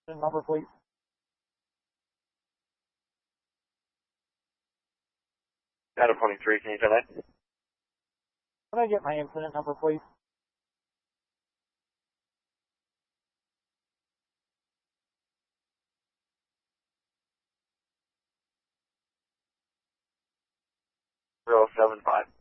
Number, please. Data 23, can you tell that? Can I get my incident number, please? Zero 075.